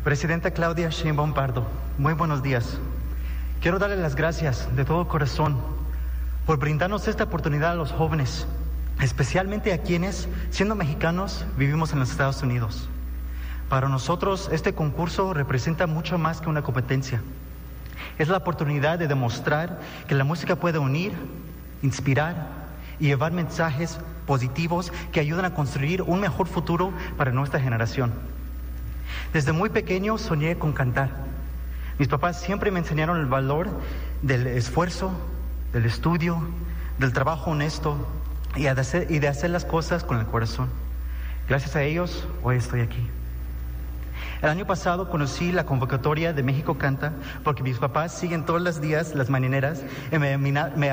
Presidenta Claudia Sheinbaum Pardo, muy buenos días. Quiero darle las gracias de todo corazón por brindarnos esta oportunidad a los jóvenes, especialmente a quienes, siendo mexicanos, vivimos en los Estados Unidos. Para nosotros, este concurso representa mucho más que una competencia. Es la oportunidad de demostrar que la música puede unir, inspirar y llevar mensajes positivos que ayudan a construir un mejor futuro para nuestra generación. Desde muy pequeño soñé con cantar. Mis papás siempre me enseñaron el valor del esfuerzo, del estudio, del trabajo honesto y de hacer las cosas con el corazón. Gracias a ellos, hoy estoy aquí. El año pasado conocí la convocatoria de México Canta porque mis papás siguen todos los días las mañaneras y me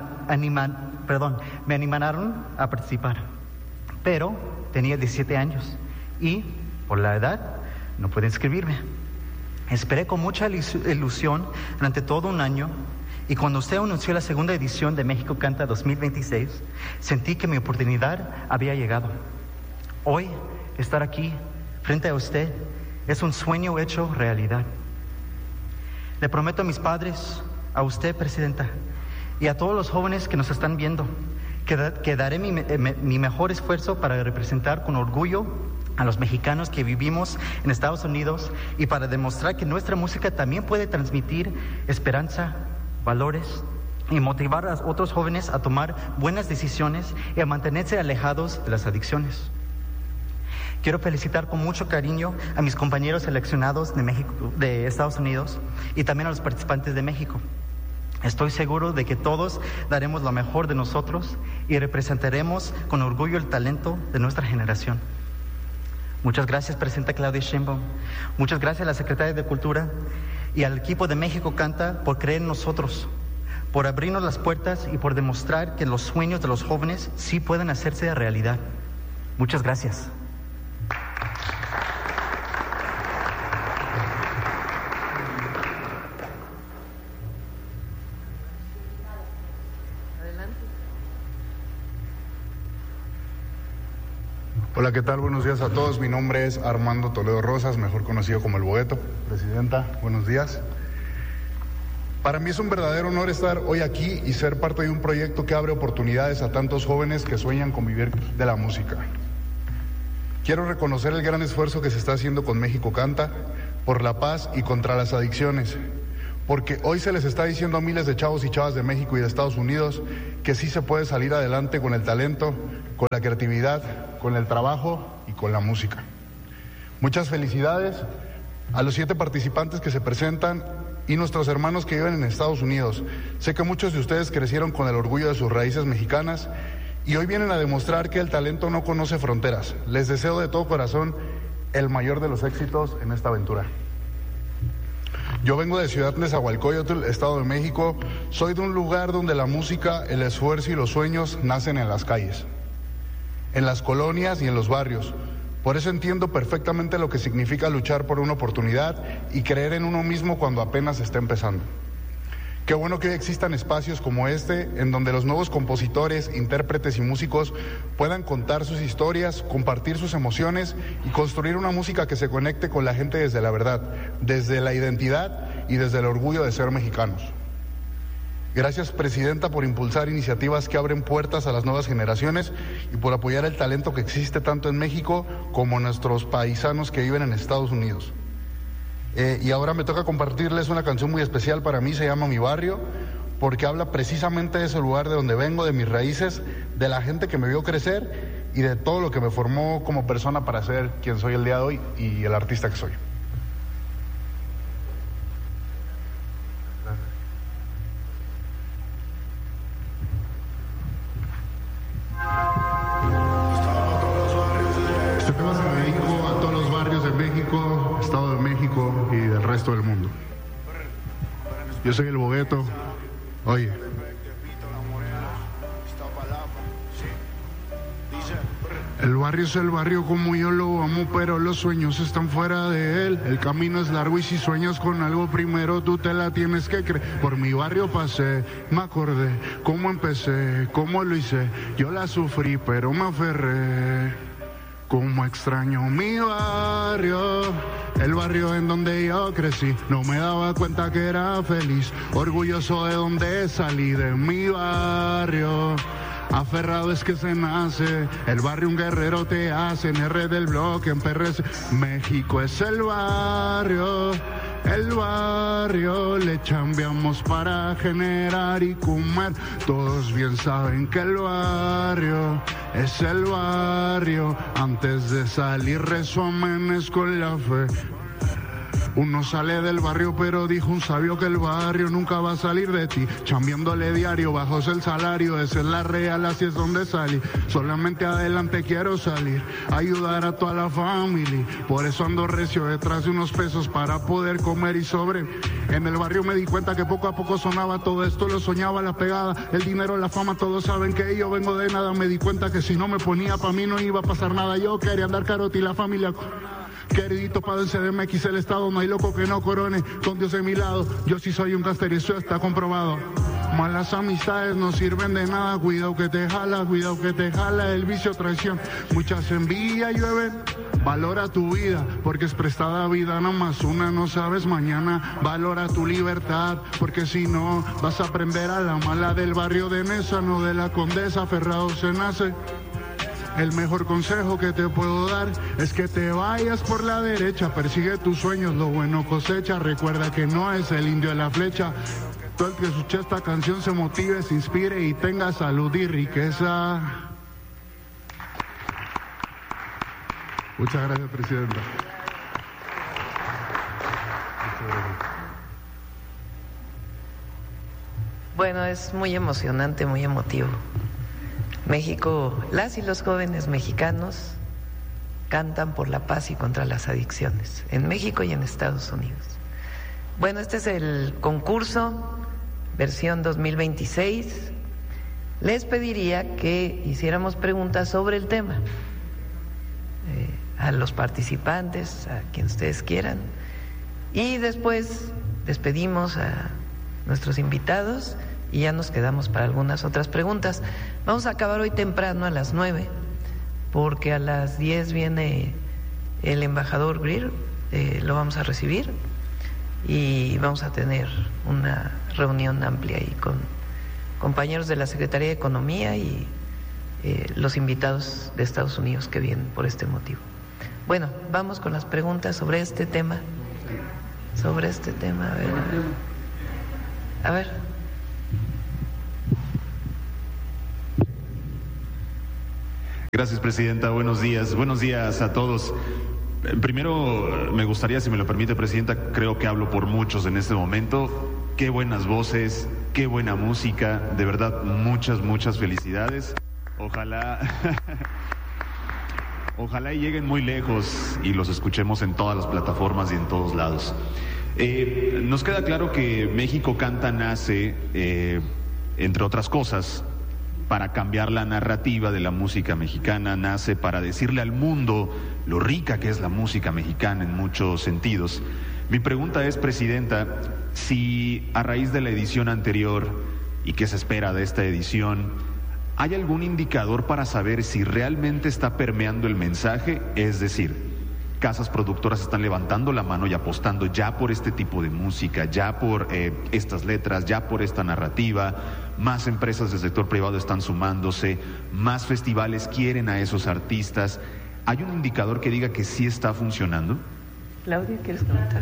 animaron a participar. Pero tenía 17 años y, por la edad, no pude inscribirme. Esperé con mucha ilusión durante todo un año y cuando usted anunció la segunda edición de México Canta 2026, sentí que mi oportunidad había llegado. Hoy, estar aquí, frente a usted, es un sueño hecho realidad. Le prometo a mis padres, a usted, Presidenta, y a todos los jóvenes que nos están viendo, que daré mi mejor esfuerzo para representar con orgullo a los mexicanos que vivimos en Estados Unidos y para demostrar que nuestra música también puede transmitir esperanza, valores y motivar a otros jóvenes a tomar buenas decisiones y a mantenerse alejados de las adicciones. Quiero felicitar con mucho cariño a mis compañeros seleccionados de México, de Estados Unidos y también a los participantes de México. Estoy seguro de que todos daremos lo mejor de nosotros y representaremos con orgullo el talento de nuestra generación. Muchas gracias, Presidenta Claudia Sheinbaum. Muchas gracias a la Secretaria de Cultura y al equipo de México Canta por creer en nosotros, por abrirnos las puertas y por demostrar que los sueños de los jóvenes sí pueden hacerse realidad. Muchas gracias. Hola, ¿qué tal? Buenos días a todos. Mi nombre es Armando Toledo Rosas, mejor conocido como El Bogueto. Presidenta, buenos días. Para mí es un verdadero honor estar hoy aquí y ser parte de un proyecto que abre oportunidades a tantos jóvenes que sueñan con vivir de la música. Quiero reconocer el gran esfuerzo que se está haciendo con México Canta por la paz y contra las adicciones, porque hoy se les está diciendo a miles de chavos y chavas de México y de Estados Unidos que sí se puede salir adelante con el talento, con la creatividad, con el trabajo y con la música. Muchas felicidades a los 7 participantes que se presentan y nuestros hermanos que viven en Estados Unidos. Sé que muchos de ustedes crecieron con el orgullo de sus raíces mexicanas y hoy vienen a demostrar que el talento no conoce fronteras. Les deseo de todo corazón el mayor de los éxitos en esta aventura. Yo vengo de Ciudad Nezahualcóyotl, Estado de México. Soy de un lugar donde la música, el esfuerzo y los sueños nacen en las calles, en las colonias y en los barrios. Por eso entiendo perfectamente lo que significa luchar por una oportunidad y creer en uno mismo cuando apenas está empezando. Qué bueno que hoy existan espacios como este, en donde los nuevos compositores, intérpretes y músicos puedan contar sus historias, compartir sus emociones y construir una música que se conecte con la gente desde la verdad, desde la identidad y desde el orgullo de ser mexicanos. Gracias, Presidenta, por impulsar iniciativas que abren puertas a las nuevas generaciones y por apoyar el talento que existe tanto en México como en nuestros paisanos que viven en Estados Unidos. Y ahora me toca compartirles una canción muy especial para mí, se llama Mi Barrio, porque habla precisamente de ese lugar de donde vengo, de mis raíces, de la gente que me vio crecer y de todo lo que me formó como persona para ser quien soy el día de hoy y el artista que soy. Este tema se lo dedico a todos los barrios de México, Estado de México y del resto del mundo. Yo soy El Bogueto. Oye. El barrio es el barrio como yo lo amo, pero los sueños están fuera de él. El camino es largo y si sueñas con algo primero tú te la tienes que creer. Por mi barrio pasé, me acordé cómo empecé, cómo lo hice. Yo la sufrí pero me aferré. Como extraño mi barrio, el barrio en donde yo crecí. No me daba cuenta que era feliz, orgulloso de donde salí, de mi barrio. Aferrado es que se nace, el barrio un guerrero te hace, en R del bloque, en PRS. México es el barrio, le chambeamos para generar y comer. Todos bien saben que el barrio es el barrio, antes de salir rezo amenes con la fe. Uno sale del barrio, pero dijo un sabio que el barrio nunca va a salir de ti. Chambiándole diario, bajos el salario, esa es la real, así es donde salí. Solamente adelante quiero salir, ayudar a toda la familia. Por eso ando recio detrás de unos pesos para poder comer y sobre. En el barrio me di cuenta que poco a poco sonaba todo esto, lo soñaba la pegada, el dinero, la fama, todos saben que yo vengo de nada. Me di cuenta que si no me ponía pa' mí no iba a pasar nada. Yo quería andar caroti y la familia... Queridito padre en CDMX, el estado, no hay loco que no corone, con Dios de mi lado, yo sí soy un gángster y eso está comprobado. Malas amistades no sirven de nada, cuidado que te jala, el vicio, traición, muchas envidias llueven. Valora tu vida, porque es prestada vida, nada más una, no sabes mañana. Valora tu libertad, porque si no, vas a aprender a la mala del barrio de Nesa, no de la Condesa, aferrado se nace. El mejor consejo que te puedo dar es que te vayas por la derecha, persigue tus sueños, lo bueno cosecha, recuerda que no es el indio de la flecha. Todo el que escuche esta canción se motive, se inspire y tenga salud y riqueza. Muchas gracias, presidenta. Bueno, es muy emocionante, muy emotivo. México, las y los jóvenes mexicanos cantan por la paz y contra las adicciones, en México y en Estados Unidos. Bueno, este es el concurso, versión 2026. Les pediría que hiciéramos preguntas sobre el tema a los participantes, a quien ustedes quieran, y después despedimos a nuestros invitados y ya nos quedamos para algunas otras preguntas. Vamos a acabar hoy temprano a las 9, porque a las 10 viene el embajador Greer, lo vamos a recibir y vamos a tener una reunión amplia ahí con compañeros de la Secretaría de Economía y los invitados de Estados Unidos que vienen por este motivo. Bueno, vamos con las preguntas sobre este tema. A ver. Gracias, presidenta. Buenos días a todos. Primero, me gustaría, si me lo permite, presidenta, creo que hablo por muchos en este momento. Qué buenas voces, qué buena música, de verdad, muchas felicidades. Ojalá y lleguen muy lejos y los escuchemos en todas las plataformas y en todos lados. Nos queda claro que México Canta nace, entre otras cosas, para cambiar la narrativa de la música mexicana, nace para decirle al mundo lo rica que es la música mexicana en muchos sentidos. Mi pregunta es, presidenta, si a raíz de la edición anterior y qué se espera de esta edición, ¿hay algún indicador para saber si realmente está permeando el mensaje? Es decir, casas productoras están levantando la mano y apostando ya por este tipo de música, ya por estas letras, ya por esta narrativa. Más empresas del sector privado están sumándose, más festivales quieren a esos artistas. ¿Hay un indicador que diga que sí está funcionando? Claudia, ¿quieres comentar?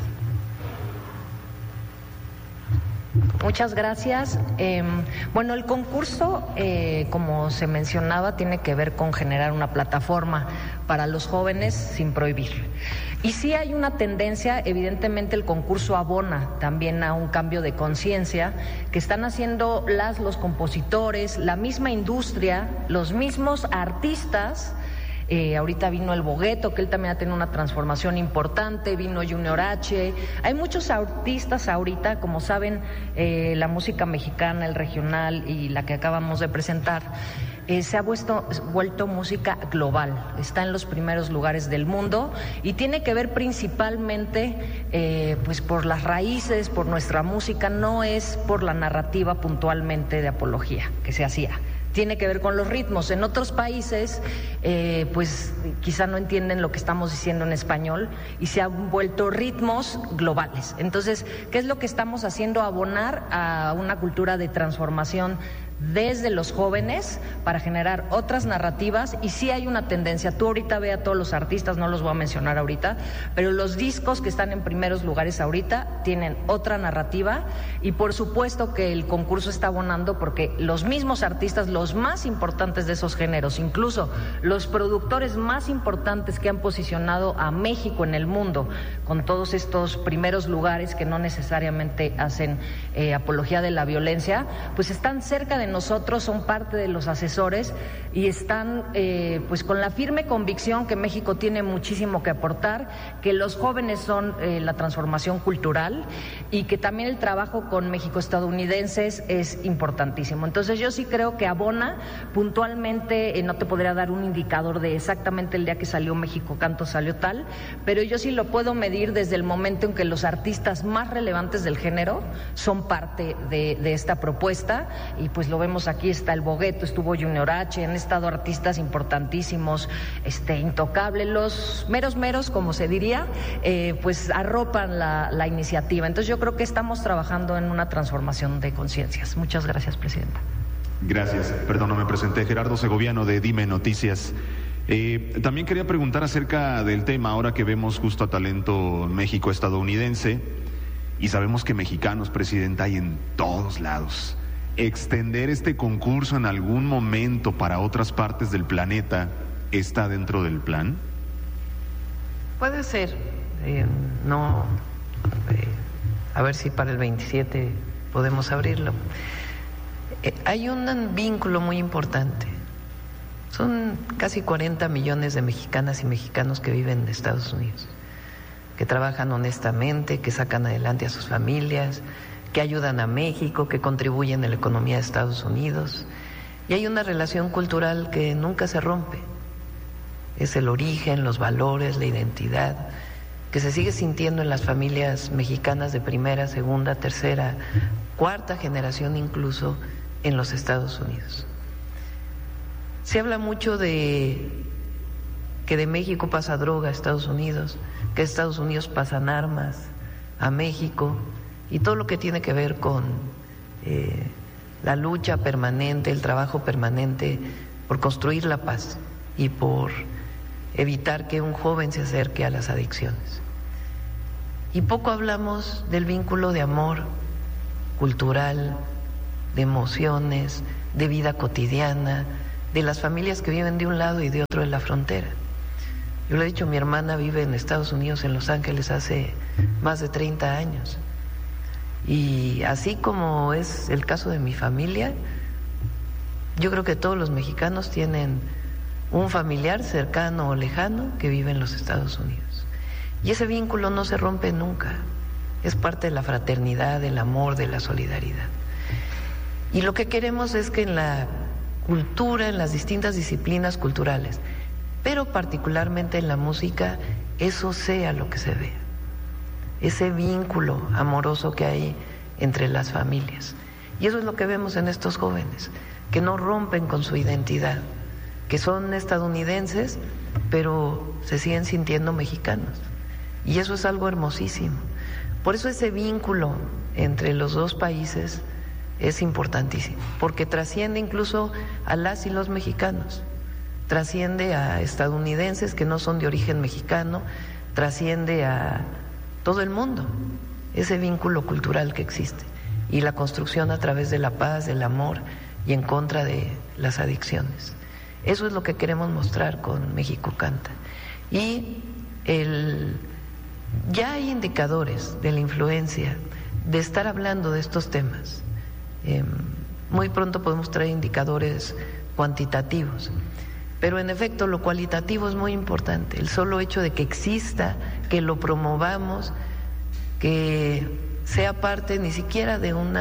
Muchas gracias. Bueno, el concurso, como se mencionaba, tiene que ver con generar una plataforma para los jóvenes sin prohibir. Y sí hay una tendencia, evidentemente el concurso abona también a un cambio de conciencia que están haciendo los compositores, la misma industria, los mismos artistas. Ahorita vino el Bogueto, que él también ha tenido una transformación importante, vino Junior H. Hay muchos artistas ahorita, como saben, la música mexicana, el regional y la que acabamos de presentar, se ha vuelto música global, está en los primeros lugares del mundo y tiene que ver principalmente pues por las raíces, por nuestra música, no es por la narrativa puntualmente de apología que se hacía. tiene que ver con los ritmos. En otros países, pues quizá no entienden lo que estamos diciendo en español y se han vuelto ritmos globales. Entonces, ¿qué es lo que estamos haciendo? Abonar a una cultura de transformación desde los jóvenes para generar otras narrativas, y sí hay una tendencia. Tú ahorita ve a todos los artistas, no los voy a mencionar ahorita, pero los discos que están en primeros lugares ahorita tienen otra narrativa, y por supuesto que el concurso está abonando porque los mismos artistas, los más importantes de esos géneros, incluso los productores más importantes que han posicionado a México en el mundo con todos estos primeros lugares que no necesariamente hacen apología de la violencia, pues están cerca de nosotros, son parte de los asesores y están pues con la firme convicción que México tiene muchísimo que aportar, que los jóvenes son la transformación cultural y que también el trabajo con mexicoestadounidenses es importantísimo. Entonces yo sí creo que abona puntualmente, no te podría dar un indicador de exactamente el día que salió México Canto salió tal, pero yo sí lo puedo medir desde el momento en que los artistas más relevantes del género son parte de esta propuesta, y pues lo vemos aquí, está el Bogueto, estuvo Junior H, han estado artistas importantísimos, Intocable, los meros, como se diría, pues arropan la iniciativa. Entonces yo creo que estamos trabajando en una transformación de conciencias. Muchas gracias, Presidenta. Gracias. Perdón, no me presenté. Gerardo Segoviano, de Dime Noticias. También quería preguntar acerca del tema, ahora que vemos justo a talento México-estadounidense, y sabemos que mexicanos, Presidenta, hay en todos lados. ¿Extender este concurso en algún momento para otras partes del planeta está dentro del plan? Puede ser, a ver si para el 27 podemos abrirlo. Hay un vínculo muy importante. Son casi 40 millones de mexicanas y mexicanos que viven en Estados Unidos, que trabajan honestamente, que sacan adelante a sus familias, que ayudan a México, que contribuyen a la economía de Estados Unidos. Y hay una relación cultural que nunca se rompe. Es el origen, los valores, la identidad, que se sigue sintiendo en las familias mexicanas de primera, segunda, tercera, cuarta generación incluso en los Estados Unidos. Se habla mucho de que de México pasa droga a Estados Unidos, que de Estados Unidos pasan armas a México, y todo lo que tiene que ver con la lucha permanente, el trabajo permanente por construir la paz y por evitar que un joven se acerque a las adicciones. Y poco hablamos del vínculo de amor cultural, de emociones, de vida cotidiana, de las familias que viven de un lado y de otro de la frontera. Yo le he dicho, mi hermana vive en Estados Unidos, en Los Ángeles, hace más de 30 años. Y así como es el caso de mi familia, yo creo que todos los mexicanos tienen un familiar cercano o lejano que vive en los Estados Unidos. Y ese vínculo no se rompe nunca. Es parte de la fraternidad, del amor, de la solidaridad. Y lo que queremos es que en la cultura, en las distintas disciplinas culturales, pero particularmente en la música, eso sea lo que se vea. Ese vínculo amoroso que hay entre las familias. Y eso es lo que vemos en estos jóvenes, que no rompen con su identidad, que son estadounidenses, pero se siguen sintiendo mexicanos. Y eso es algo hermosísimo. Por eso ese vínculo entre los dos países es importantísimo, porque trasciende incluso a las y los mexicanos, trasciende a estadounidenses que no son de origen mexicano, trasciende a todo el mundo, ese vínculo cultural que existe, y la construcción a través de la paz, del amor y en contra de las adicciones. Eso es lo que queremos mostrar con México Canta. Y ya hay indicadores de la influencia de estar hablando de estos temas. Muy pronto podemos traer indicadores cuantitativos, pero en efecto lo cualitativo es muy importante. El solo hecho de que exista, que lo promovamos, que sea parte ni siquiera de un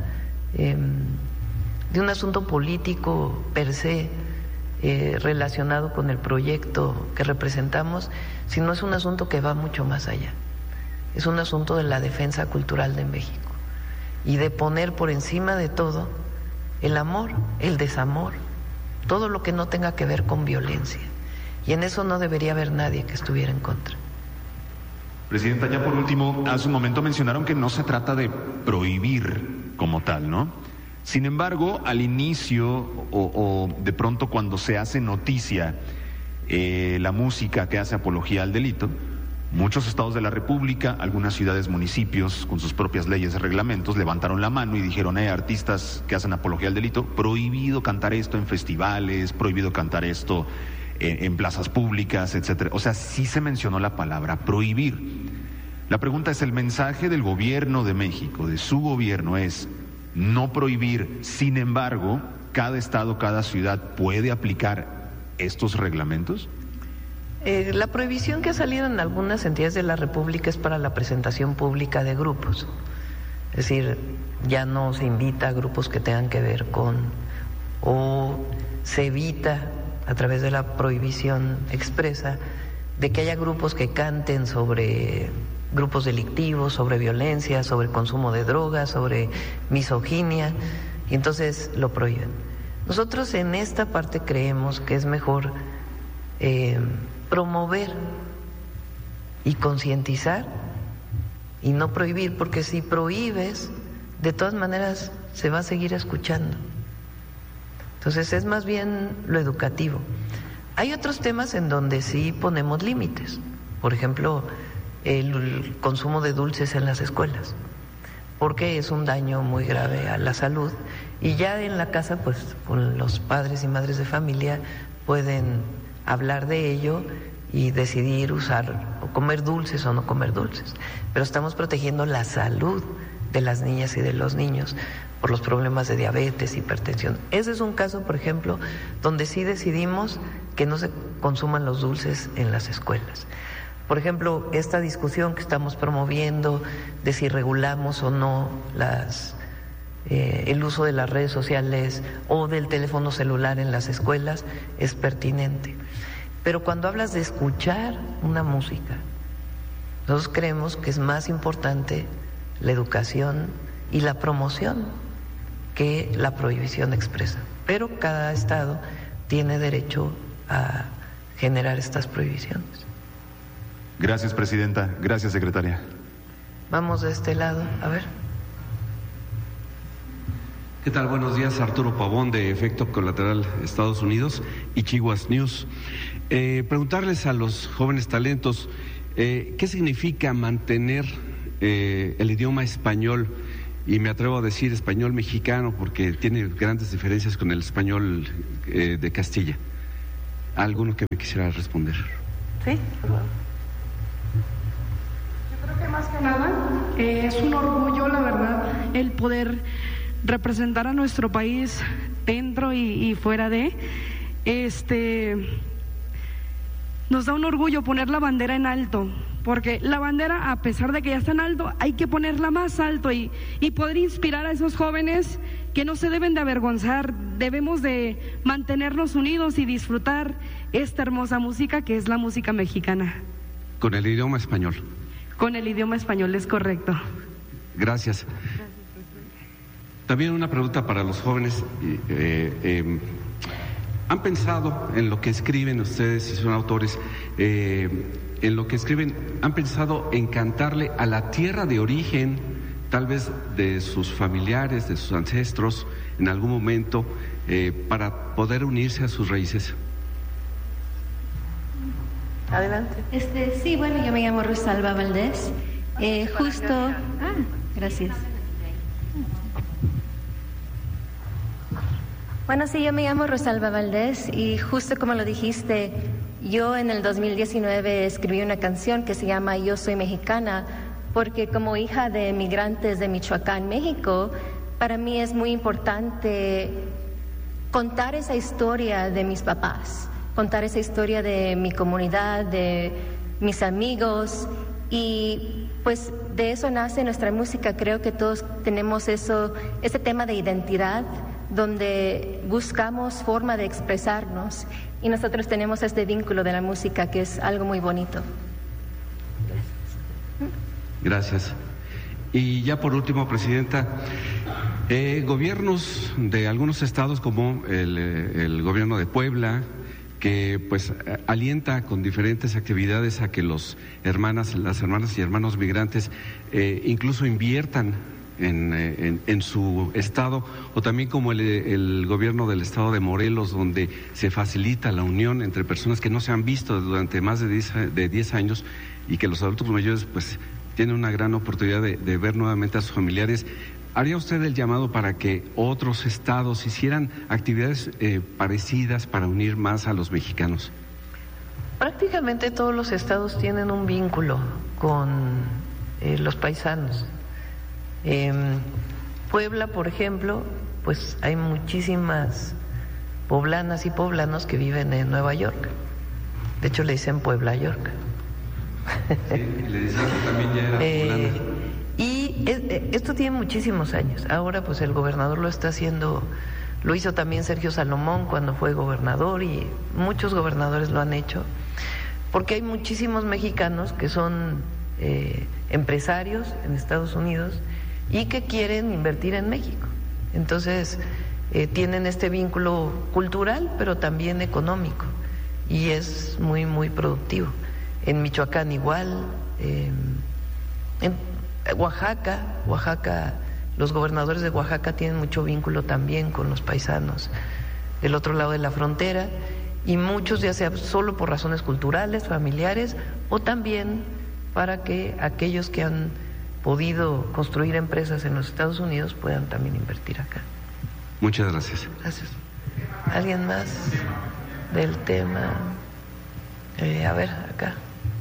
asunto político per se relacionado con el proyecto que representamos, sino es un asunto que va mucho más allá. Es un asunto de la defensa cultural de México y de poner por encima de todo el amor, el desamor, todo lo que no tenga que ver con violencia. Y en eso no debería haber nadie que estuviera en contra. Presidenta, ya por último, hace un momento mencionaron que no se trata de prohibir como tal, ¿no? Sin embargo, al inicio o de pronto cuando se hace noticia la música que hace apología al delito, muchos estados de la República, algunas ciudades, municipios, con sus propias leyes y reglamentos, levantaron la mano y dijeron, artistas que hacen apología al delito, prohibido cantar esto en festivales, prohibido cantar esto en plazas públicas, etcétera. O sea, sí se mencionó la palabra prohibir. La pregunta es, ¿el mensaje del gobierno de México, de su gobierno, es no prohibir? Sin embargo, cada estado, cada ciudad puede aplicar estos reglamentos? La prohibición que ha salido en algunas entidades de la República es para la presentación pública de grupos. Es decir, ya no se invita a grupos que tengan que ver con, o se evita a través de la prohibición expresa de que haya grupos que canten sobre grupos delictivos, sobre violencia, sobre consumo de drogas, sobre misoginia, y entonces lo prohíben. Nosotros en esta parte creemos que es mejor promover y concientizar y no prohibir, porque si prohíbes, de todas maneras se va a seguir escuchando. Entonces es más bien lo educativo. Hay otros temas en donde sí ponemos límites, por ejemplo, el consumo de dulces en las escuelas, porque es un daño muy grave a la salud, y ya en la casa, pues con los padres y madres de familia pueden hablar de ello y decidir usar o comer dulces o no comer dulces, pero estamos protegiendo la salud de las niñas y de los niños por los problemas de diabetes, hipertensión. Ese es un caso, por ejemplo, donde sí decidimos que no se consuman los dulces en las escuelas. Por ejemplo, esta discusión que estamos promoviendo de si regulamos o no el uso de las redes sociales o del teléfono celular en las escuelas es pertinente. Pero cuando hablas de escuchar una música, nosotros creemos que es más importante la educación y la promoción que la prohibición expresa. Pero cada estado tiene derecho a generar estas prohibiciones. Gracias, presidenta. Gracias, secretaria. Vamos de este lado, a ver. ¿Qué tal? Buenos días, Arturo Pavón de Efecto Colateral Estados Unidos y Chihuas News. Preguntarles a los jóvenes talentos, ¿qué significa mantener el idioma español? Y me atrevo a decir español mexicano porque tiene grandes diferencias con el español de Castilla. ¿Alguno que me quisiera responder? Sí, por favor. Yo creo que más que nada es un orgullo, la verdad, el poder representar a nuestro país dentro y fuera de. Nos da un orgullo poner la bandera en alto, porque la bandera, a pesar de que ya está en alto, hay que ponerla más alto y poder inspirar a esos jóvenes que no se deben de avergonzar. Debemos de mantenernos unidos y disfrutar esta hermosa música que es la música mexicana. Con el idioma español. Con el idioma español, es correcto. Gracias. También una pregunta para los jóvenes. ¿Han pensado en lo que escriben ustedes, si son autores, en lo que escriben, han pensado en cantarle a la tierra de origen, tal vez de sus familiares, de sus ancestros, en algún momento, para poder unirse a sus raíces? Adelante. Sí, bueno, yo me llamo Rosalba Valdés. Gracias. Bueno, sí, yo me llamo Rosalba Valdés y justo como lo dijiste, yo en el 2019 escribí una canción que se llama Yo Soy Mexicana, porque como hija de migrantes de Michoacán, México, para mí es muy importante contar esa historia de mis papás, contar esa historia de mi comunidad, de mis amigos, y pues de eso nace nuestra música. Creo que todos tenemos ese tema de identidad, donde buscamos forma de expresarnos, y nosotros tenemos este vínculo de la música que es algo muy bonito. Gracias. Y ya por último, presidenta, Gobiernos de algunos estados como el gobierno de Puebla, que pues alienta con diferentes actividades a que las hermanas y hermanos migrantes incluso inviertan en su estado, o también como el gobierno del estado de Morelos, donde se facilita la unión entre personas que no se han visto durante más de 10 años y que los adultos mayores pues tienen una gran oportunidad de ver nuevamente a sus familiares. ¿Haría usted el llamado para que otros estados hicieran actividades parecidas para unir más a los mexicanos? Prácticamente todos los estados tienen un vínculo con los paisanos. Puebla, por ejemplo, pues hay muchísimas poblanas y poblanos que viven en Nueva York. De hecho, le dicen Puebla York. Sí, le decía que también ya era poblana. Y esto tiene muchísimos años. Ahora pues el gobernador lo está haciendo, lo hizo también Sergio Salomón cuando fue gobernador, y muchos gobernadores lo han hecho, porque hay muchísimos mexicanos que son empresarios en Estados Unidos y que quieren invertir en México. Entonces tienen este vínculo cultural, pero también económico, y es muy, muy productivo. En Michoacán igual, en Oaxaca, los gobernadores de Oaxaca tienen mucho vínculo también con los paisanos del otro lado de la frontera, y muchos ya sea solo por razones culturales, familiares, o también para que aquellos que han podido construir empresas en los Estados Unidos puedan también invertir acá. Muchas gracias. Gracias. ¿Alguien más del tema? A ver, acá.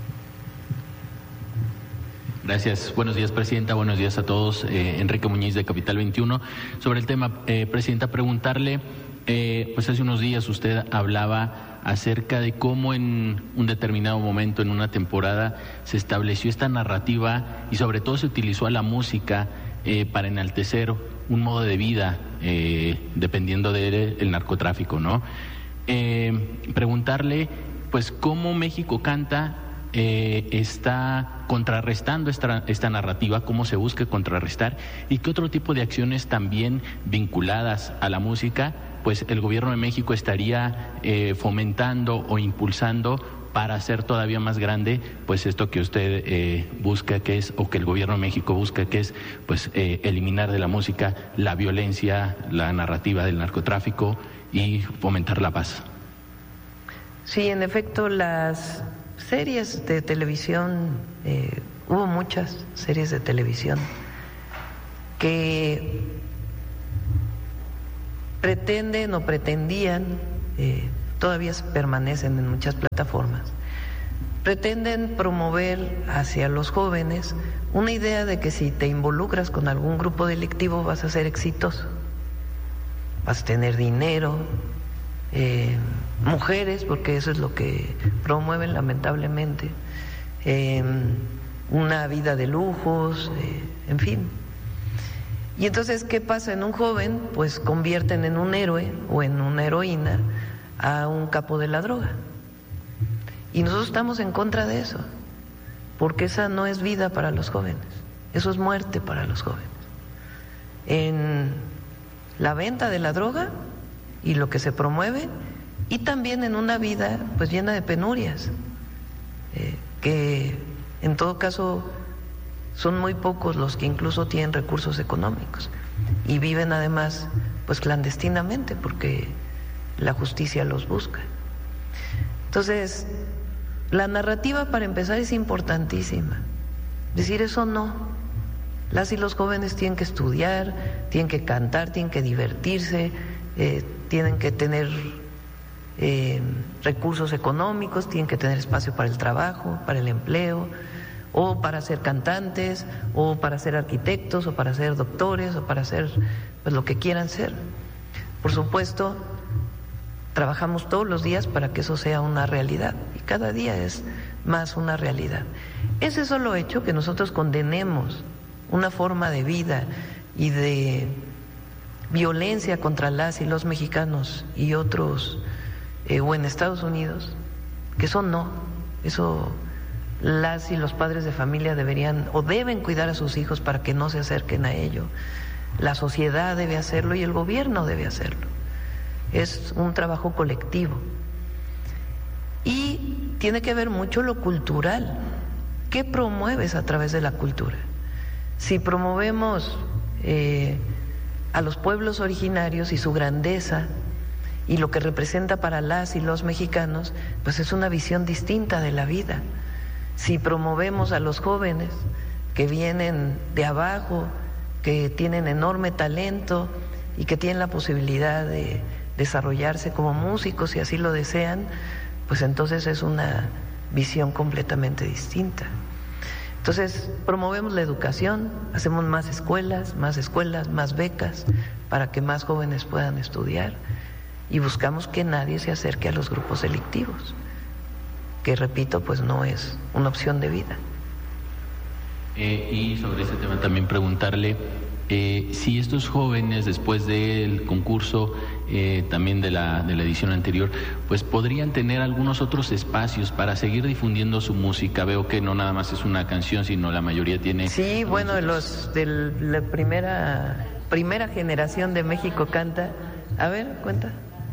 Gracias. Buenos días, Presidenta. Buenos días a todos. Enrique Muñiz, de Capital 21. Sobre el tema, Presidenta, preguntarle, pues hace unos días usted hablaba acerca de cómo en un determinado momento, en una temporada, se estableció esta narrativa y sobre todo se utilizó a la música para enaltecer un modo de vida, dependiendo del narcotráfico, ¿no? Preguntarle, pues, cómo México Canta está contrarrestando esta narrativa, cómo se busca contrarrestar, y qué otro tipo de acciones también vinculadas a la música pues el gobierno de México estaría fomentando o impulsando para hacer todavía más grande pues esto que usted busca, que es, o que el gobierno de México busca, que es pues eliminar de la música la violencia, la narrativa del narcotráfico y fomentar la paz. Sí, en efecto, las series de televisión, hubo muchas series de televisión que pretenden o pretendían, todavía permanecen en muchas plataformas, pretenden promover hacia los jóvenes una idea de que si te involucras con algún grupo delictivo vas a ser exitoso, vas a tener dinero, mujeres, porque eso es lo que promueven lamentablemente, una vida de lujos, en fin. Y entonces, ¿qué pasa en un joven? Pues convierten en un héroe o en una heroína a un capo de la droga. Y nosotros estamos en contra de eso, porque esa no es vida para los jóvenes, eso es muerte para los jóvenes. En la venta de la droga y lo que se promueve, y también en una vida pues llena de penurias, que en todo caso son muy pocos los que incluso tienen recursos económicos y viven además pues clandestinamente porque la justicia los busca. Entonces, la narrativa, para empezar, es importantísima. Decir eso no. Las y los jóvenes tienen que estudiar, tienen que cantar, tienen que divertirse, tienen que tener recursos económicos, tienen que tener espacio para el trabajo, para el empleo, o para ser cantantes, o para ser arquitectos, o para ser doctores, o para ser pues lo que quieran ser. Por supuesto, trabajamos todos los días para que eso sea una realidad, y cada día es más una realidad. Ese solo hecho, que nosotros condenemos una forma de vida y de violencia contra las y los mexicanos y otros, o en Estados Unidos, que eso no, eso las y los padres de familia deberían o deben cuidar a sus hijos para que no se acerquen a ello. la sociedad debe hacerlo y el gobierno debe hacerlo. Es un trabajo colectivo. Y tiene que ver mucho lo cultural. ¿Qué promueves a través de la cultura? Si promovemos a los pueblos originarios y su grandeza y lo que representa para las y los mexicanos, pues es una visión distinta de la vida. Si promovemos a los jóvenes que vienen de abajo, que tienen enorme talento y que tienen la posibilidad de desarrollarse como músicos si así lo desean, pues entonces es una visión completamente distinta. Entonces promovemos la educación, hacemos más escuelas, más becas para que más jóvenes puedan estudiar y buscamos que nadie se acerque a los grupos delictivos, que repito, pues no es una opción de vida. Y sobre ese tema también preguntarle si estos jóvenes después del concurso, también de la edición anterior, pues podrían tener algunos otros espacios para seguir difundiendo su música. Veo que no nada más es una canción, sino la mayoría tiene... Sí, bueno, los de la primera generación de México Canta. A ver, cuenta.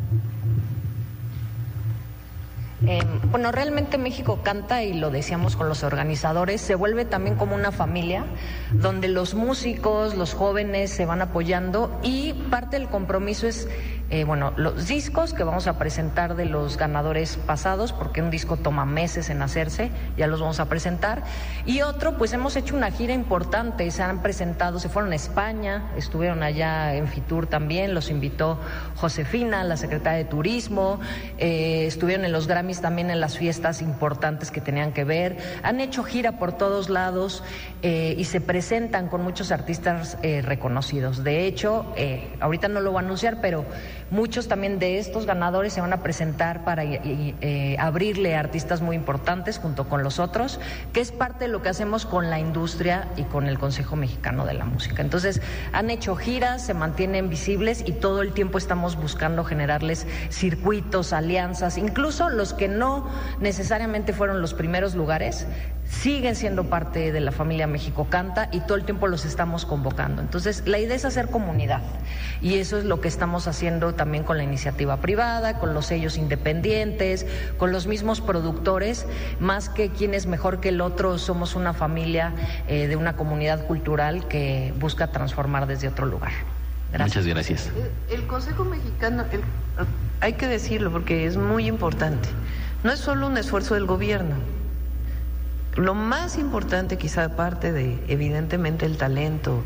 Bueno, realmente México Canta, y lo decíamos con los organizadores, se vuelve también como una familia donde los músicos, los jóvenes se van apoyando, y parte del compromiso es los discos que vamos a presentar de los ganadores pasados, porque un disco toma meses en hacerse, ya los vamos a presentar, y otro, pues hemos hecho una gira importante, se han presentado, se fueron a España, estuvieron allá en Fitur también, los invitó Josefina, la secretaria de Turismo, estuvieron en los Grammys también en las fiestas importantes que tenían que ver, han hecho gira por todos lados y se presentan con muchos artistas reconocidos. De hecho, ahorita no lo voy a anunciar, pero muchos también de estos ganadores se van a presentar para abrirle a artistas muy importantes junto con los otros, que es parte de lo que hacemos con la industria y con el Consejo Mexicano de la Música. Entonces, han hecho giras, se mantienen visibles y todo el tiempo estamos buscando generarles circuitos, alianzas, incluso los que no necesariamente fueron los primeros lugares, siguen siendo parte de la familia México Canta y todo el tiempo los estamos convocando. Entonces, la idea es hacer comunidad y eso es lo que estamos haciendo también con la iniciativa privada, con los sellos independientes, con los mismos productores, más que quién es mejor que el otro, somos una familia de una comunidad cultural que busca transformar desde otro lugar. Gracias. Muchas gracias. El Consejo Mexicano, hay que decirlo porque es muy importante, no es solo un esfuerzo del gobierno. Lo más importante, quizá aparte de evidentemente el talento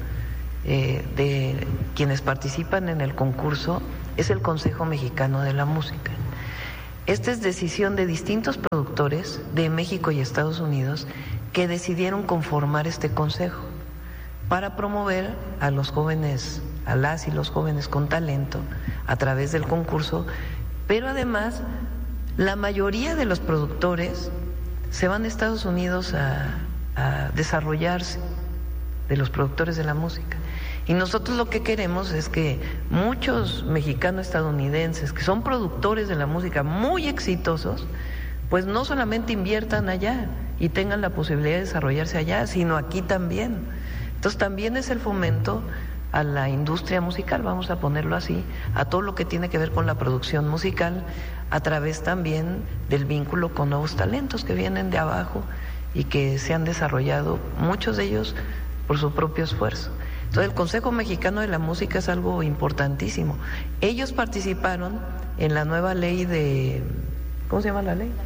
de quienes participan en el concurso, es el Consejo Mexicano de la Música. Esta es decisión de distintos productores de México y Estados Unidos que decidieron conformar este consejo para promover a los jóvenes, a las y los jóvenes con talento a través del concurso, pero además la mayoría de los productores se van a Estados Unidos a desarrollarse, de los productores de la música. Y nosotros lo que queremos es que muchos mexicanos-estadounidenses que son productores de la música muy exitosos, pues no solamente inviertan allá y tengan la posibilidad de desarrollarse allá, sino aquí también. Entonces también es el fomento a la industria musical, vamos a ponerlo así, a todo lo que tiene que ver con la producción musical, a través también del vínculo con nuevos talentos que vienen de abajo y que se han desarrollado, muchos de ellos por su propio esfuerzo. Entonces el Consejo Mexicano de la Música es algo importantísimo. Ellos participaron en la nueva ley de... ¿Cómo se llama la ley?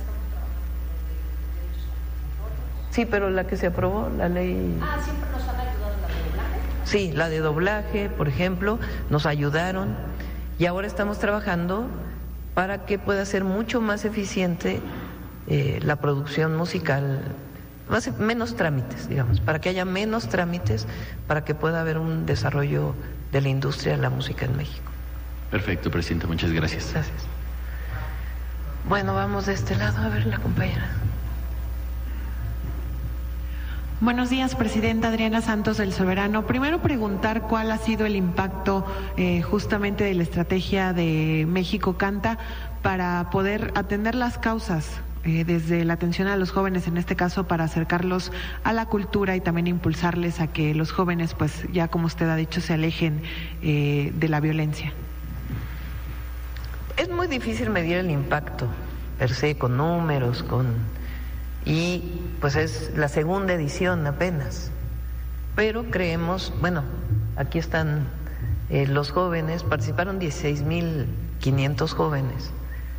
Sí, pero la que se aprobó, la ley... ¿Siempre nos han ayudado en la de doblaje? Sí, la de doblaje, por ejemplo, nos ayudaron y ahora estamos trabajando para que pueda ser mucho más eficiente la producción musical, menos trámites, digamos, para que haya menos trámites, para que pueda haber un desarrollo de la industria de la música en México. Perfecto, presidenta, muchas gracias. Gracias. Bueno, vamos de este lado a ver la compañera. Buenos días, presidenta. Adriana Santos del Soberano. Primero preguntar cuál ha sido el impacto justamente de la estrategia de México Canta para poder atender las causas desde la atención a los jóvenes, en este caso, para acercarlos a la cultura y también impulsarles a que los jóvenes, pues ya como usted ha dicho, se alejen de la violencia? Es muy difícil medir el impacto per se con números, y pues es la segunda edición apenas. Pero creemos, bueno, aquí están los jóvenes, participaron 16.500 jóvenes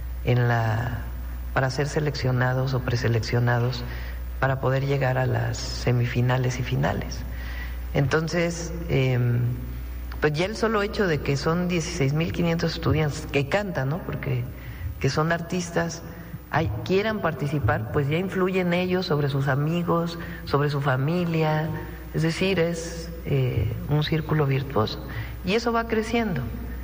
para ser seleccionados o preseleccionados para poder llegar a las semifinales y finales. Entonces, pues ya el solo hecho de que son 16.500 estudiantes que cantan, ¿no? Porque que son artistas, quieran participar, pues ya influye en ellos, sobre sus amigos, sobre su familia. Es decir, es un círculo virtuoso. Y eso va creciendo.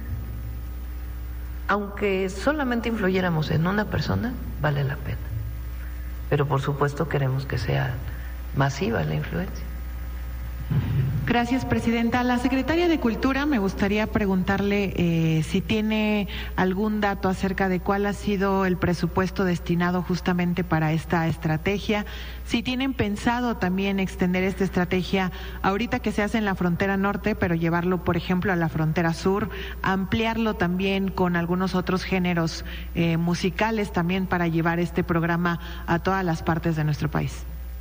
Aunque solamente influyéramos en una persona, vale la pena. Pero por supuesto queremos que sea masiva la influencia. Gracias, presidenta. A la secretaria de Cultura me gustaría preguntarle si tiene algún dato acerca de cuál ha sido el presupuesto destinado justamente para esta estrategia, si tienen pensado también extender esta estrategia ahorita que se hace en la frontera norte, pero llevarlo, por ejemplo, a la frontera sur, ampliarlo también con algunos otros géneros musicales también para llevar este programa a todas las partes de nuestro país.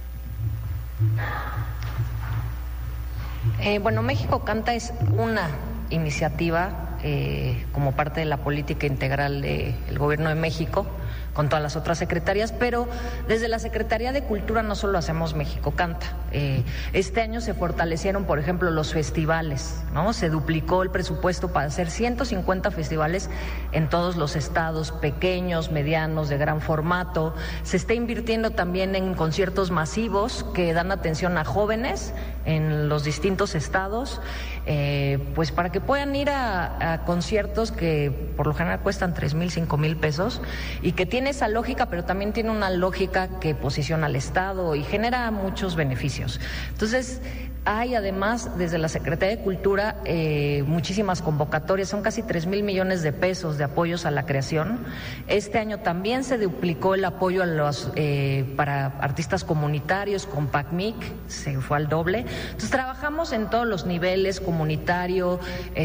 Bueno, México Canta es una iniciativa como parte de la política integral del Gobierno de México, con todas las otras secretarías, pero desde la Secretaría de Cultura no solo hacemos México Canta. Este año se fortalecieron, por ejemplo, los festivales, ¿no? Se duplicó el presupuesto para hacer 150 festivales en todos los estados, pequeños, medianos, de gran formato. Se está invirtiendo también en conciertos masivos que dan atención a jóvenes en los distintos estados, pues para que puedan ir a conciertos que por lo general cuestan 3,000, 5,000 pesos y que tiene esa lógica, pero también tiene una lógica que posiciona al Estado y genera muchos beneficios. Entonces, hay además desde la Secretaría de Cultura muchísimas convocatorias, son casi 3,000 millones de pesos de apoyos a la creación. Este año también se duplicó el apoyo para artistas comunitarios con PACMIC, se fue al doble. Entonces trabajamos en todos los niveles, comunitario,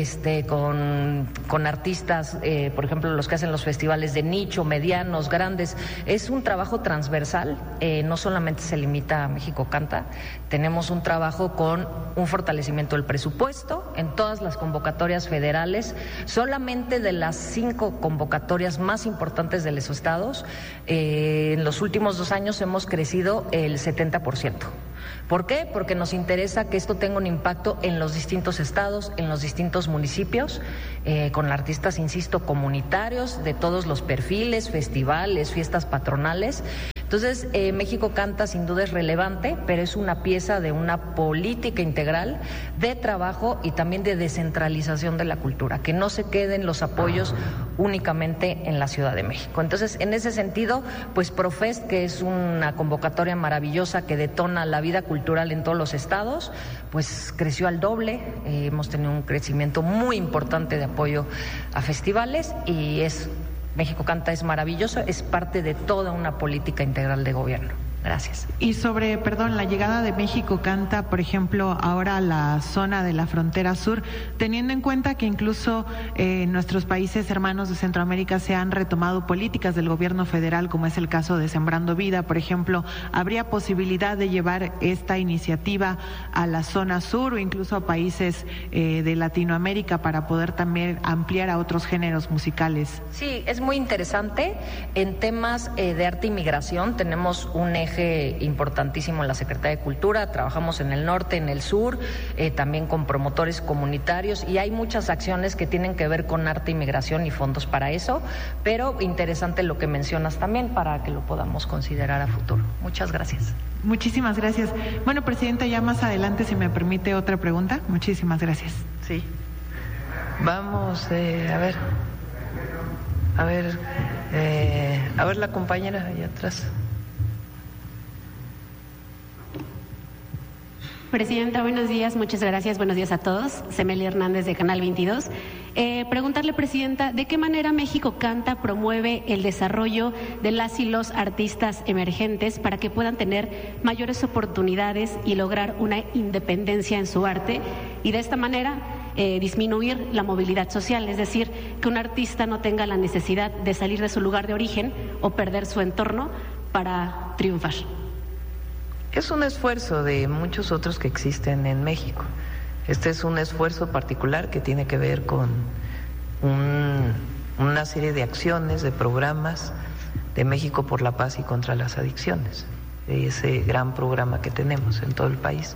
con artistas, por ejemplo, los que hacen los festivales de nicho, medianos, grandes. Es un trabajo transversal, no solamente se limita a México Canta, tenemos un trabajo con un fortalecimiento del presupuesto en todas las convocatorias federales. Solamente de las 5 convocatorias más importantes de los estados, en los últimos 2 años hemos crecido el 70%. ¿Por qué? Porque nos interesa que esto tenga un impacto en los distintos estados, en los distintos municipios, con artistas, insisto, comunitarios de todos los perfiles, festivales, fiestas patronales. Entonces, México Canta sin duda es relevante, pero es una pieza de una política integral de trabajo y también de descentralización de la cultura, que no se queden los apoyos únicamente en la Ciudad de México. Entonces, en ese sentido, pues Profest, que es una convocatoria maravillosa que detona la vida cultural en todos los estados, pues creció al doble, hemos tenido un crecimiento muy importante de apoyo a festivales y México Canta es maravilloso, es parte de toda una política integral de gobierno. Gracias. Y sobre, la llegada de México Canta, por ejemplo, ahora a la zona de la frontera sur, teniendo en cuenta que incluso nuestros países hermanos de Centroamérica se han retomado políticas del gobierno federal, como es el caso de Sembrando Vida, por ejemplo, ¿habría posibilidad de llevar esta iniciativa a la zona sur o incluso a países de Latinoamérica para poder también ampliar a otros géneros musicales? Sí, es muy interesante. En temas de arte y migración tenemos un eje importantísimo en la Secretaría de Cultura, trabajamos en el norte, en el sur, también con promotores comunitarios y hay muchas acciones que tienen que ver con arte y migración y fondos para eso, pero interesante lo que mencionas también para que lo podamos considerar a futuro. Muchas gracias. Muchísimas gracias. Bueno, Presidenta, ya más adelante, si me permite otra pregunta. Muchísimas gracias. Sí. Vamos, a ver la compañera allá atrás. Presidenta, buenos días, muchas gracias, buenos días a todos. Semeli Hernández de Canal 22. Preguntarle, Presidenta, ¿de qué manera México Canta promueve el desarrollo de las y los artistas emergentes para que puedan tener mayores oportunidades y lograr una independencia en su arte y de esta manera disminuir la movilidad social? Es decir, que un artista no tenga la necesidad de salir de su lugar de origen o perder su entorno para triunfar. Es un esfuerzo de muchos otros que existen en México. Este es un esfuerzo particular que tiene que ver con una serie de acciones, de programas de México por la Paz y contra las adicciones, ese gran programa que tenemos en todo el país.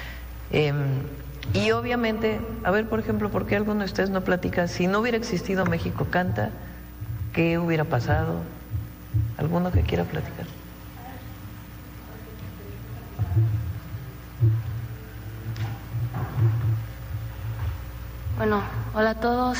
Y obviamente, a ver, por ejemplo, ¿por qué alguno de ustedes no platica? Si no hubiera existido México Canta, ¿qué hubiera pasado? ¿Alguno que quiera platicar? Bueno, hola a todos.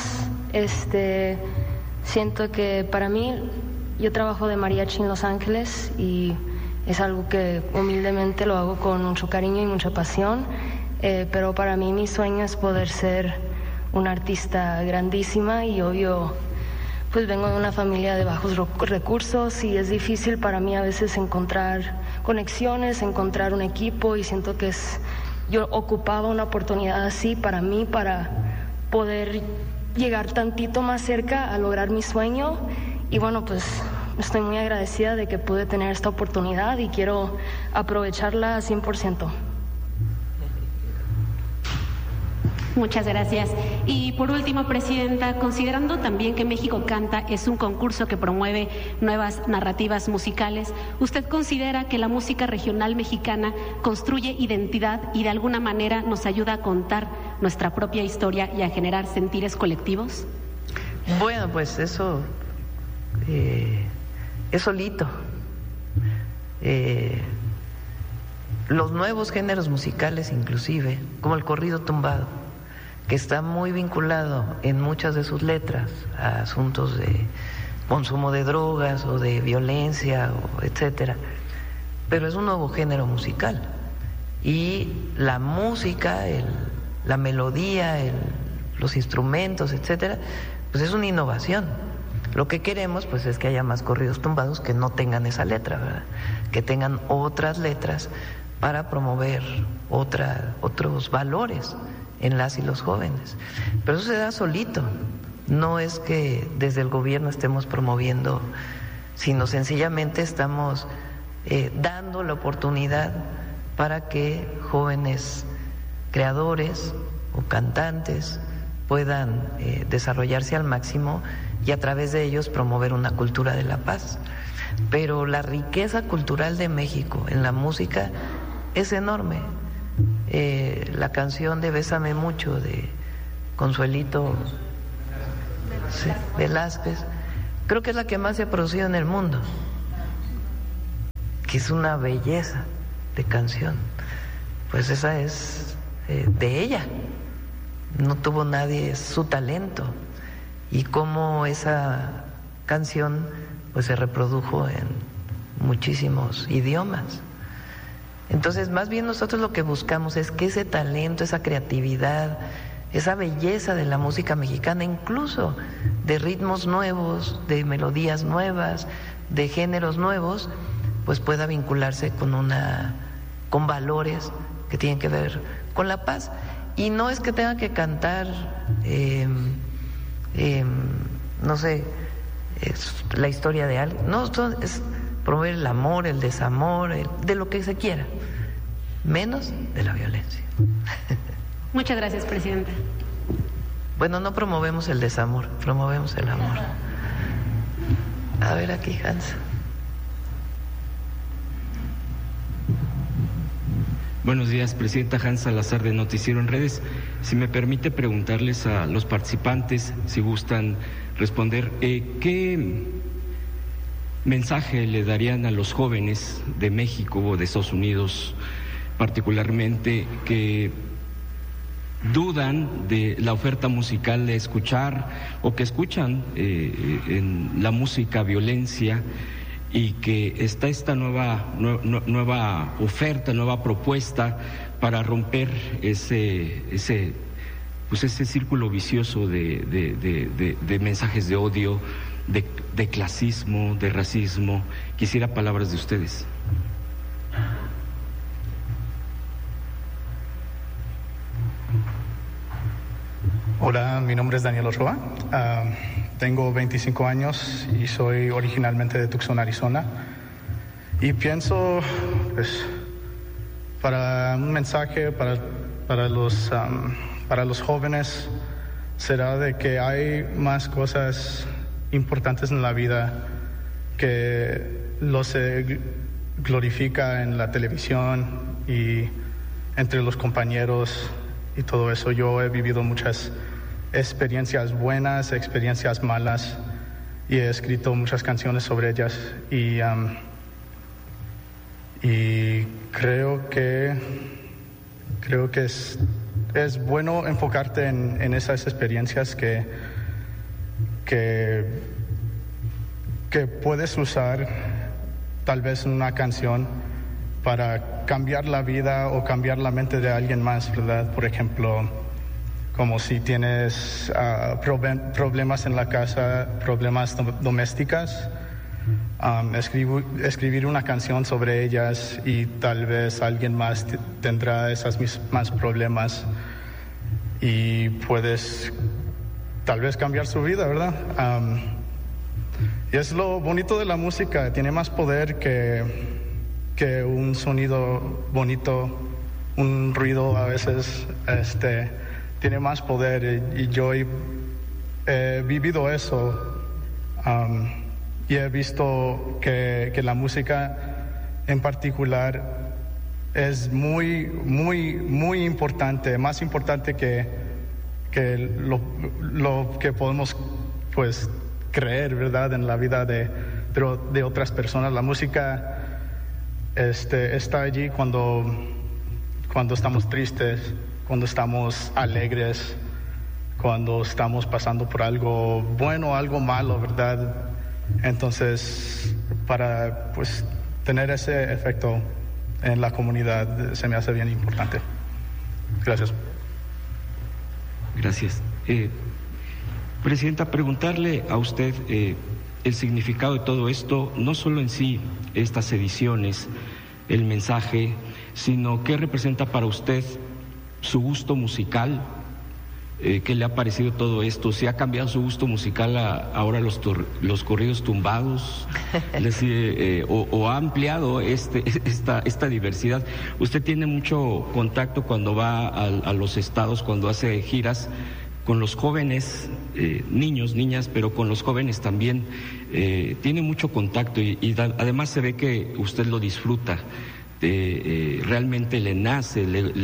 Siento que para mí, yo trabajo de mariachi en Los Ángeles y es algo que humildemente lo hago con mucho cariño y mucha pasión, pero para mí mi sueño es poder ser una artista grandísima y obvio, pues vengo de una familia de bajos recursos y es difícil para mí a veces encontrar conexiones, encontrar un equipo y siento que yo ocupaba una oportunidad así para mí, para poder llegar tantito más cerca a lograr mi sueño y bueno, pues estoy muy agradecida de que pude tener esta oportunidad y quiero aprovecharla 100%. Muchas gracias. Y por último, Presidenta, considerando también que México Canta es un concurso que promueve nuevas narrativas musicales, ¿usted considera que la música regional mexicana construye identidad y de alguna manera nos ayuda a contar nuestra propia historia y a generar sentires colectivos? Bueno, pues eso es solito. Los nuevos géneros musicales inclusive, como el corrido tumbado, que está muy vinculado en muchas de sus letras a asuntos de consumo de drogas o de violencia, o etcétera, pero es un nuevo género musical y la música, la melodía, los instrumentos, etcétera, pues es una innovación. Lo que queremos pues es que haya más corridos tumbados que no tengan esa letra, ¿verdad? Que tengan otras letras para promover otros valores en las y los jóvenes. Pero eso se da solito, no es que desde el gobierno estemos promoviendo, sino sencillamente estamos dando la oportunidad para que jóvenes creadores o cantantes puedan desarrollarse al máximo y a través de ellos promover una cultura de la paz. Pero la riqueza cultural de México en la música es enorme. La canción de Bésame Mucho de Consuelito Velázquez, creo que es la que más se ha producido en el mundo, que es una belleza de canción. Pues esa es de ella, no tuvo nadie su talento y cómo esa canción pues se reprodujo en muchísimos idiomas. Entonces, más bien nosotros lo que buscamos es que ese talento, esa creatividad, esa belleza de la música mexicana, incluso de ritmos nuevos, de melodías nuevas, de géneros nuevos, pues pueda vincularse con valores que tienen que ver con la paz. Y no es que tenga que cantar, no sé, la historia de alguien, no, es promover el amor, el desamor, de lo que se quiera, menos de la violencia. Muchas gracias, Presidenta. Bueno, no promovemos el desamor, promovemos el amor. A ver aquí, Hans. Buenos días, Presidenta. Hans Salazar de Noticiero en Redes. Si me permite preguntarles a los participantes, si gustan responder, ¿qué mensaje le darían a los jóvenes de México o de Estados Unidos particularmente que dudan de la oferta musical de escuchar o que escuchan en la música violencia y que está esta nueva oferta, nueva propuesta para romper ese círculo vicioso de mensajes de odio, de clasismo, de racismo. Quisiera palabras de ustedes. Hola, mi nombre es Daniel Ochoa. Tengo 25 años y soy originalmente de Tucson, Arizona. Y pienso, pues, para un mensaje para los jóvenes será de que hay más cosas importantes en la vida que se glorifica en la televisión y entre los compañeros y todo eso. Yo he vivido muchas experiencias buenas, experiencias malas, y he escrito muchas canciones sobre ellas, y creo que es bueno enfocarte en esas experiencias que puedes usar tal vez en una canción para cambiar la vida o cambiar la mente de alguien más, ¿verdad? Por ejemplo, como si tienes problemas en la casa, problemas domésticas, escribir una canción sobre ellas, y tal vez alguien más tendrá esos mismos problemas y puedes tal vez cambiar su vida, ¿verdad? Y es lo bonito de la música, tiene más poder que un sonido bonito, un ruido a veces, tiene más poder, y yo he vivido eso, y he visto que la música en particular es muy, muy, muy importante, más importante que lo que podemos, pues, creer, ¿verdad?, en la vida de otras personas. La música está allí cuando estamos tristes, cuando estamos alegres, cuando estamos pasando por algo bueno, algo malo, ¿verdad? Entonces, para, pues, tener ese efecto en la comunidad se me hace bien importante. Gracias. Gracias. Presidenta, preguntarle a usted el significado de todo esto, no solo en sí estas ediciones, el mensaje, sino qué representa para usted su gusto musical, qué le ha parecido todo esto, si ha cambiado su gusto musical ahora los corridos tumbados, o ha ampliado esta diversidad. Usted tiene mucho contacto cuando va a los estados, cuando hace giras con los jóvenes, niños, niñas, pero con los jóvenes también tiene mucho contacto, y además se ve que usted lo disfruta. Realmente le nace,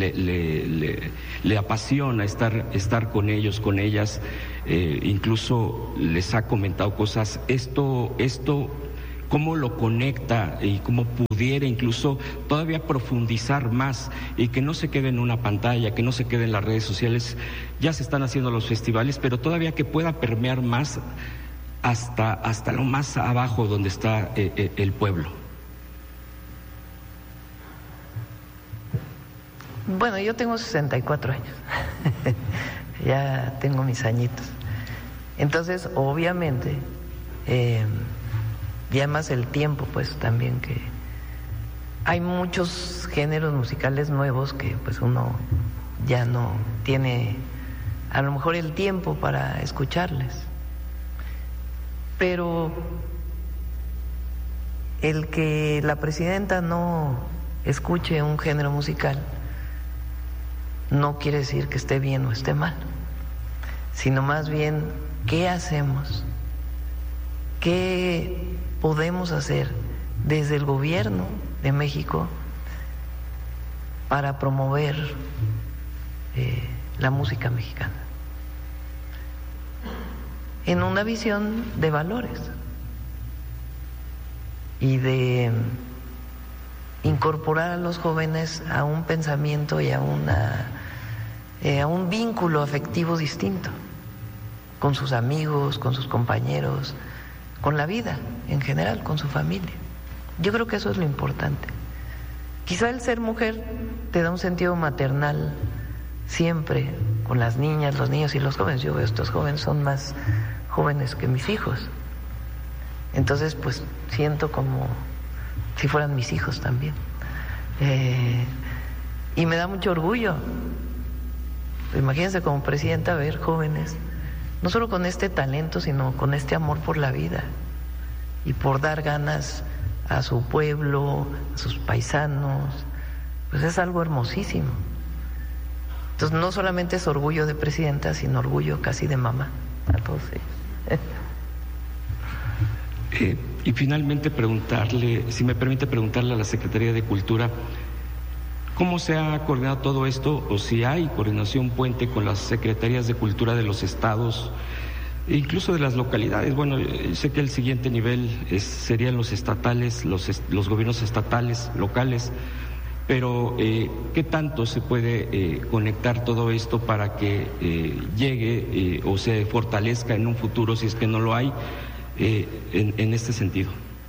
le apasiona estar con ellos, con ellas, incluso les ha comentado cosas. Esto cómo lo conecta y cómo pudiera incluso todavía profundizar más, y que no se quede en una pantalla, que no se quede en las redes sociales. Ya se están haciendo los festivales, pero todavía que pueda permear más hasta lo más abajo donde está el pueblo. Bueno, yo tengo 64 años, ya tengo mis añitos. Entonces, obviamente, y además el tiempo, pues también, que hay muchos géneros musicales nuevos que pues uno ya no tiene a lo mejor el tiempo para escucharles. Pero el que la presidenta no escuche un género musical no quiere decir que esté bien o esté mal, sino más bien qué hacemos, qué podemos hacer desde el gobierno de México para promover la música mexicana en una visión de valores y de incorporar a los jóvenes a un pensamiento y a un vínculo afectivo distinto con sus amigos, con sus compañeros, con la vida en general, con su familia. Yo creo que eso es lo importante. Quizá el ser mujer te da un sentido maternal siempre con las niñas, los niños y los jóvenes. Yo veo estos jóvenes son más jóvenes que mis hijos. Entonces, pues siento como si fueran mis hijos también. Y me da mucho orgullo. Imagínense como presidenta ver jóvenes, no solo con este talento, sino con este amor por la vida y por dar ganas a su pueblo, a sus paisanos. Pues es algo hermosísimo. Entonces no solamente es orgullo de presidenta, sino orgullo casi de mamá a todos ellos. Y finalmente preguntarle, si me permite preguntarle a la Secretaría de Cultura, ¿cómo se ha coordinado todo esto o si hay coordinación puente con las secretarías de Cultura de los estados, incluso de las localidades? Bueno, sé que el siguiente nivel serían los estatales, los gobiernos estatales, locales, pero ¿qué tanto se puede conectar todo esto para que llegue o se fortalezca en un futuro, si es que no lo hay, en este sentido?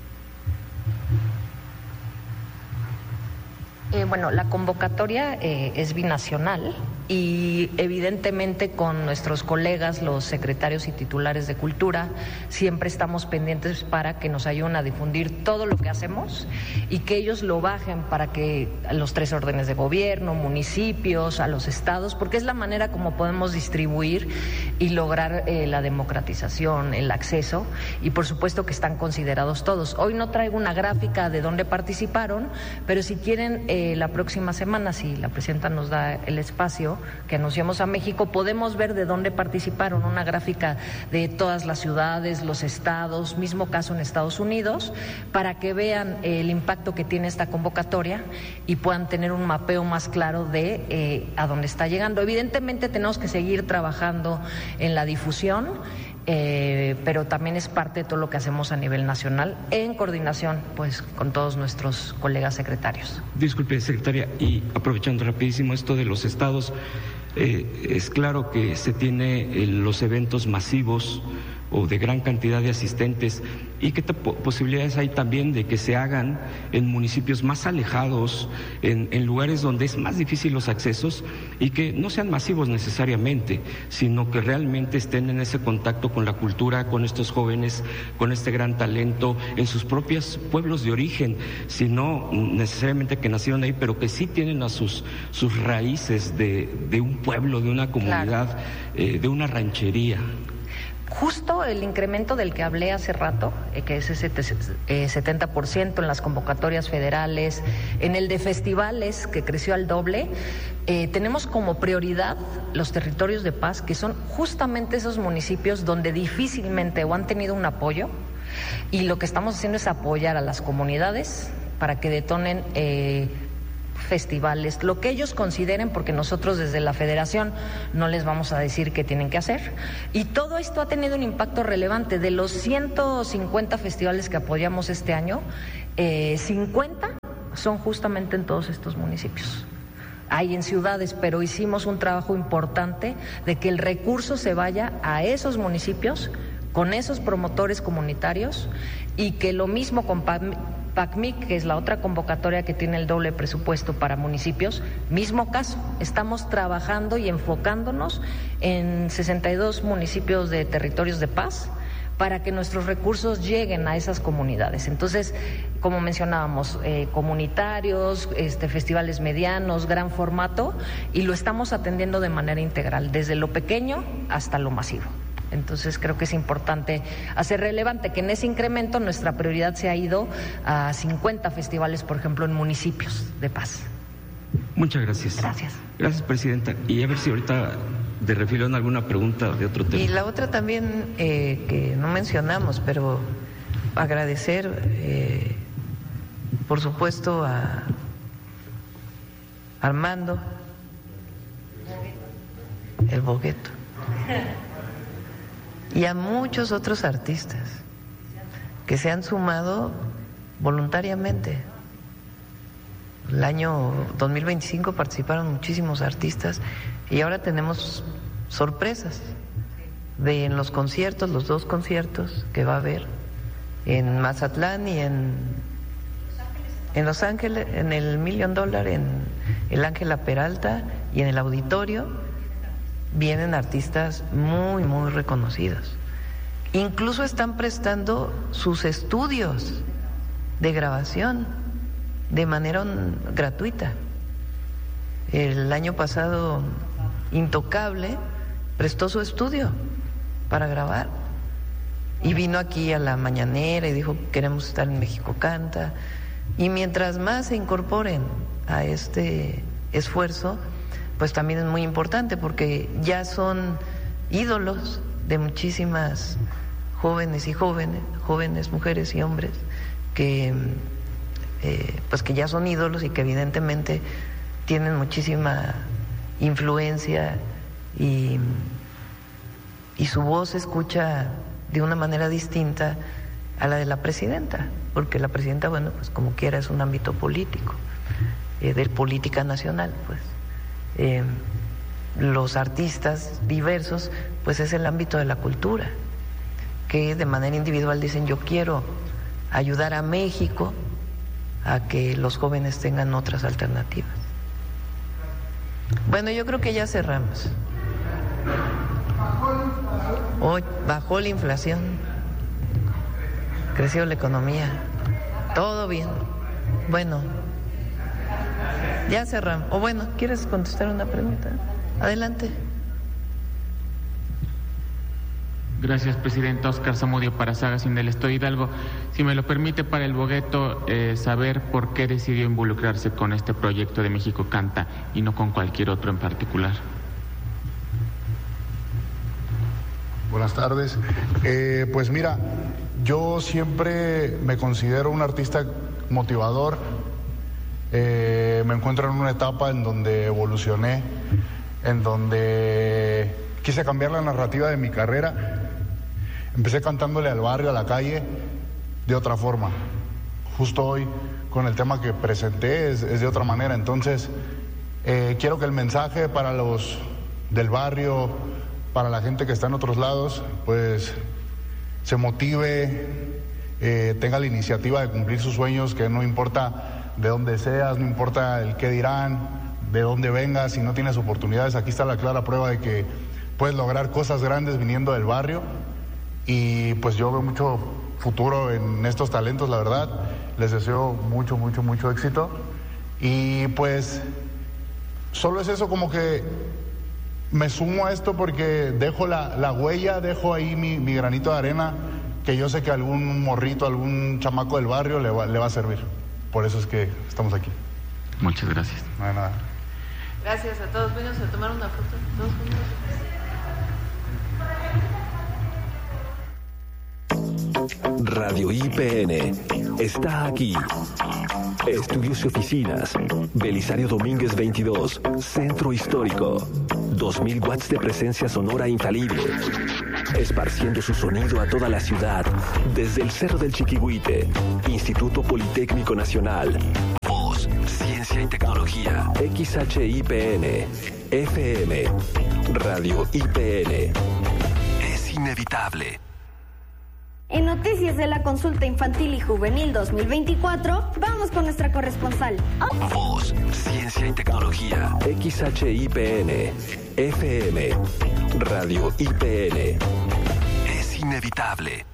Bueno, la convocatoria es binacional y evidentemente con nuestros colegas, los secretarios y titulares de Cultura, siempre estamos pendientes para que nos ayuden a difundir todo lo que hacemos y que ellos lo bajen para que a los 3 órdenes de gobierno, municipios, a los estados, porque es la manera como podemos distribuir y lograr la democratización, el acceso, y por supuesto que están considerados todos. Hoy no traigo una gráfica de dónde participaron, pero si quieren la próxima semana, si la presidenta nos da el espacio, que anunciamos a México, podemos ver de dónde participaron, una gráfica de todas las ciudades, los estados, mismo caso en Estados Unidos, para que vean el impacto que tiene esta convocatoria y puedan tener un mapeo más claro de a dónde está llegando. Evidentemente tenemos que seguir trabajando en la difusión, pero también es parte de todo lo que hacemos a nivel nacional en coordinación pues con todos nuestros colegas secretarios. Disculpe, secretaria, y aprovechando rapidísimo esto de los estados, es claro que se tiene los eventos masivos o de gran cantidad de asistentes, y qué posibilidades hay también de que se hagan en municipios más alejados, en lugares donde es más difícil los accesos, y que no sean masivos necesariamente, sino que realmente estén en ese contacto con la cultura, con estos jóvenes, con este gran talento, en sus propios pueblos de origen, sino necesariamente que nacieron ahí, pero que sí tienen a sus raíces de un pueblo, de una comunidad, claro, de una ranchería. Justo el incremento del que hablé hace rato, que es ese 70% en las convocatorias federales, en el de festivales, que creció al doble, tenemos como prioridad los territorios de paz, que son justamente esos municipios donde difícilmente o han tenido un apoyo, y lo que estamos haciendo es apoyar a las comunidades para que detonen festivales, lo que ellos consideren, porque nosotros desde la federación no les vamos a decir qué tienen que hacer. Y todo esto ha tenido un impacto relevante. De los 150 festivales que apoyamos este año, 50 son justamente en todos estos municipios. Hay en ciudades, pero hicimos un trabajo importante de que el recurso se vaya a esos municipios con esos promotores comunitarios, y que lo mismo con PACMIC, que es la otra convocatoria que tiene el doble presupuesto para municipios, mismo caso. Estamos trabajando y enfocándonos en 62 municipios de territorios de paz para que nuestros recursos lleguen a esas comunidades. Entonces, como mencionábamos, comunitarios, festivales medianos, gran formato, y lo estamos atendiendo de manera integral, desde lo pequeño hasta lo masivo. Entonces creo que es importante hacer relevante que en ese incremento nuestra prioridad se ha ido a 50 festivales, por ejemplo, en municipios de paz. Muchas gracias. Gracias. Gracias, presidenta. Y a ver si ahorita de refilón alguna pregunta de otro tema. Y la otra también que no mencionamos, pero agradecer, por supuesto, a Armando, el Bogueto, y a muchos otros artistas que se han sumado voluntariamente. El año 2025 participaron muchísimos artistas y ahora tenemos sorpresas en los conciertos, los 2 conciertos que va a haber en Mazatlán y en Los Ángeles, en el $1 Million, en el Ángela Peralta y en el Auditorio, vienen artistas muy, muy reconocidos. Incluso están prestando sus estudios de grabación de manera gratuita. El año pasado, Intocable prestó su estudio para grabar y vino aquí a la mañanera y dijo: queremos estar en México Canta. Y mientras más se incorporen a este esfuerzo, pues también es muy importante, porque ya son ídolos de muchísimas jóvenes y jóvenes, mujeres y hombres, que pues que ya son ídolos y que evidentemente tienen muchísima influencia y su voz se escucha de una manera distinta a la de la presidenta, porque la presidenta, bueno, pues como quiera es un ámbito político, de política nacional, pues. Los artistas diversos, pues es el ámbito de la cultura, que de manera individual dicen: yo quiero ayudar a México a que los jóvenes tengan otras alternativas. Bueno, yo creo que ya cerramos. Hoy bajó la inflación, creció la economía, todo bien. Bueno, ya cerramos. O bueno, ¿quieres contestar una pregunta? Adelante. Gracias, presidenta. Oscar Zamudio para Saga Sin del Estado Hidalgo. Si me lo permite, para el Bogueto, saber por qué decidió involucrarse con este proyecto de México Canta y no con cualquier otro en particular. Buenas tardes. Pues mira, yo siempre me considero un artista motivador. Me encuentro en una etapa en donde evolucioné, en donde quise cambiar la narrativa de mi carrera. Empecé cantándole al barrio, a la calle, de otra forma. Justo hoy, con el tema que presenté, es de otra manera. Entonces, quiero que el mensaje para los del barrio, para la gente que está en otros lados, pues se motive, tenga la iniciativa de cumplir sus sueños, que no importa de dónde seas, no importa el qué dirán, de dónde vengas, si no tienes oportunidades, aquí está la clara prueba de que puedes lograr cosas grandes viniendo del barrio. Y pues yo veo mucho futuro en estos talentos, la verdad. Les deseo mucho, mucho, mucho éxito. Y pues solo es eso, como que me sumo a esto porque dejo la huella, dejo ahí mi granito de arena, que yo sé que algún morrito, algún chamaco del barrio le va a servir. Por eso es que estamos aquí. Muchas gracias. No hay nada. Gracias a todos. Venimos a tomar una foto. Todos juntos. Radio IPN está aquí. Estudios y oficinas. Belisario Domínguez 22, Centro Histórico. 2000 watts de presencia sonora infalible. Esparciendo su sonido a toda la ciudad. Desde el Cerro del Chiquihuite. Instituto Politécnico Nacional. Voz, Ciencia y Tecnología. XHIPN. FM. Radio IPN. Es inevitable. En Noticias de la Consulta Infantil y Juvenil 2024, vamos con nuestra corresponsal. Voz, Ciencia y Tecnología. XHIPN. FM. Radio IPN. Es inevitable.